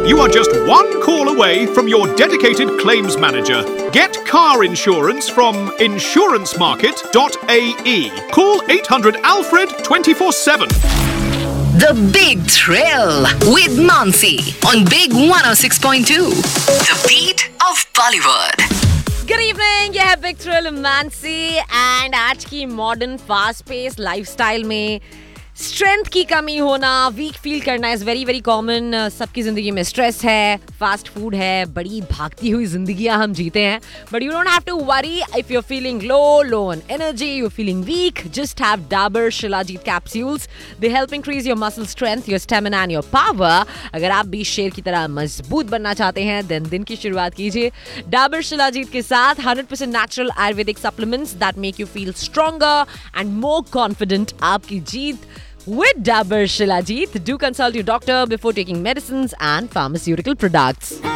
You are just one call away from your dedicated claims manager. Get car insurance from insurancemarket.ae. Call 800-ALFRED 24/7. The Big Thrill with Mansi on Big 106.2. The beat of Bollywood. Good evening, ये है big thrill Mansi and आज की modern fast pace lifestyle में strength की कमी होना, weak feel करना is very very common. सबकी जिंदगी में स्ट्रेस है, फास्ट फूड है, बड़ी भागती हुई जिंदगियां हम जीते हैं. But you don't have to worry if you are feeling low on energy, you are feeling week. Just have Dabur shilajit capsules. They help increase your muscle strength, your stamina and your power. अगर आप भी शेर की तरह मजबूत बनना चाहते हैं देन दिन की शुरुआत कीजिए डाबर शिलाजीत के साथ. 100% natural Ayurvedic supplements that make you feel stronger and more confident. आपकी जीत with Dabur Shilajit. Do consult your doctor before taking medicines and pharmaceutical products.